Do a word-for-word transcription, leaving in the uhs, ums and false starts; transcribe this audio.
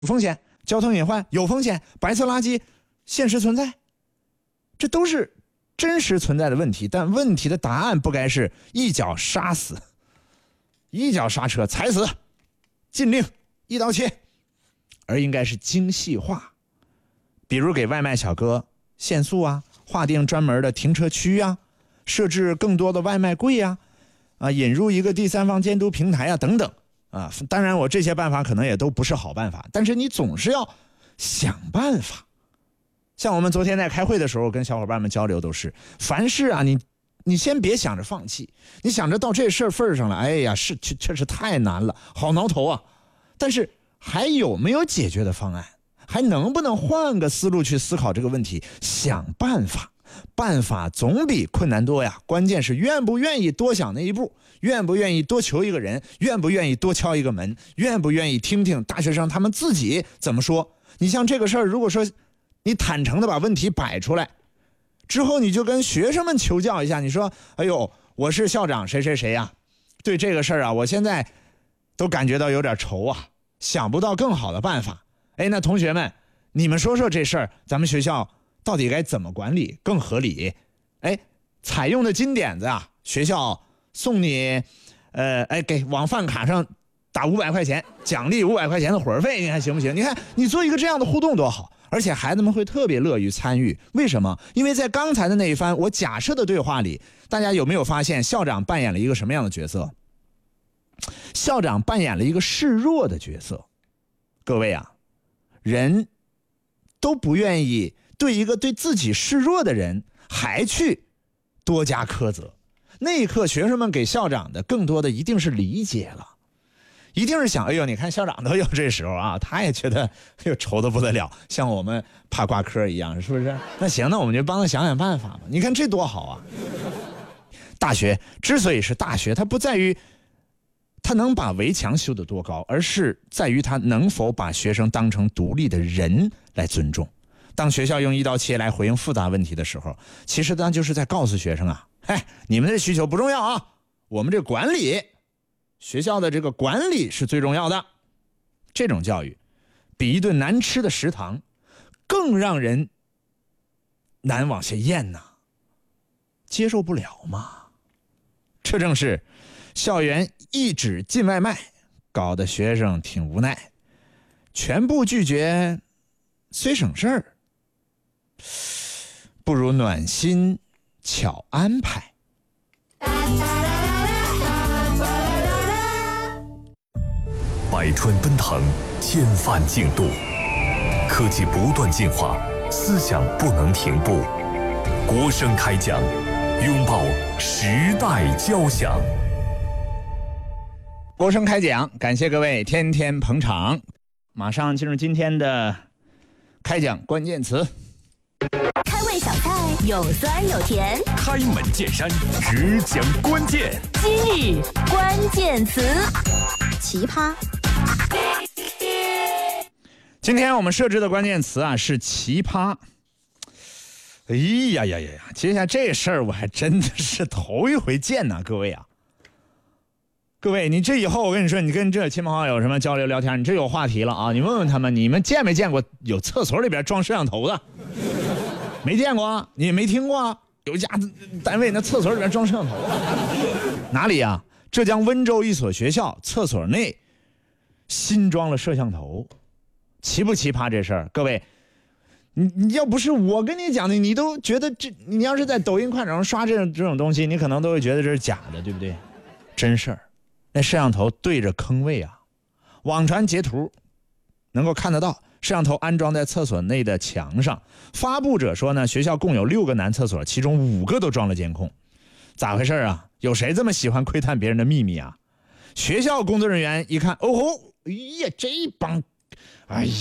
有风险，交通隐患有风险，白色垃圾现实存在，这都是真实存在的问题。但问题的答案不该是一脚杀死，一脚刹车踩死，禁令一刀切，而应该是精细化。比如给外卖小哥限速啊，划定专门的停车区啊，设置更多的外卖柜啊，啊，引入一个第三方监督平台啊，等等啊。当然，我这些办法可能也都不是好办法，但是你总是要想办法。像我们昨天在开会的时候，跟小伙伴们交流都是，凡事啊，你你先别想着放弃，你想着到这事儿份上了，哎呀，是确确实太难了，好挠头啊。但是还有没有解决的方案？还能不能换个思路去思考这个问题？想办法，办法总比困难多呀。关键是愿不愿意多想那一步，愿不愿意多求一个人，愿不愿意多敲一个门，愿不愿意听听大学生他们自己怎么说。你像这个事儿，如果说你坦诚的把问题摆出来之后，你就跟学生们求教一下，你说哎呦，我是校长谁谁谁呀，对这个事儿啊，我现在都感觉到有点愁啊，想不到更好的办法。哎，那同学们，你们说说这事儿，咱们学校到底该怎么管理更合理？哎，采用的金点子啊，学校送你，呃，哎，给往饭卡上打五百块钱，奖励五百块钱的伙费，你看行不行？你看你做一个这样的互动多好，而且孩子们会特别乐于参与。为什么？因为在刚才的那一番我假设的对话里，大家有没有发现校长扮演了一个什么样的角色？校长扮演了一个示弱的角色。各位啊，人都不愿意对一个对自己示弱的人还去多加苛责。那一刻学生们给校长的更多的一定是理解了，一定是想，哎呦，你看校长都有这时候啊，他也觉得哎呦愁得不得了，像我们怕挂科一样，是不是？那行，那我们就帮他想想办法吧。你看这多好啊！大学之所以是大学，它不在于他能把围墙修得多高，而是在于他能否把学生当成独立的人来尊重。当学校用一刀切来回应复杂问题的时候，其实他就是在告诉学生啊，哎，你们的需求不重要啊，我们这管理，学校的这个管理是最重要的。这种教育比一顿难吃的食堂更让人难往下咽呐，接受不了嘛。这正是校园一纸禁外卖，搞得学生挺无奈。全部拒绝虽省事儿，不如暖心巧安排。 百川奔腾，千帆竞渡，科技不断进化，思想不能停步。国声开讲，拥抱时代交响。 国声开讲，感谢各位天天捧场。马上进入今天的开讲关键词。 开胃小菜有酸有甜， 开门见山，只讲关键。 今日关键词，奇葩。 今天我们设置的关键词啊是奇葩。哎呀呀呀呀！接下来这事儿我还真的是头一回见呐，各位啊。各位，你这以后我跟你说，你跟这亲朋好友什么交流聊天，你这有话题了啊！你问问他们，你们见没见过有厕所里边装摄像头的？没见过，你也没听过。有一家单位那厕所里边装摄像头，哪里啊？浙江温州一所学校厕所内新装了摄像头，奇不奇葩这事儿？各位，你你要不是我跟你讲的，你都觉得这，你要是在抖音、快手上刷这种这种东西，你可能都会觉得这是假的，对不对？真事儿。那摄像头对着坑位啊，网传截图能够看得到，摄像头安装在厕所内的墙上。发布者说呢，学校共有六个男厕所，其中五个都装了监控。咋回事啊？有谁这么喜欢窥探别人的秘密啊？学校工作人员一看，哦吼，哎呀，这帮，哎呀。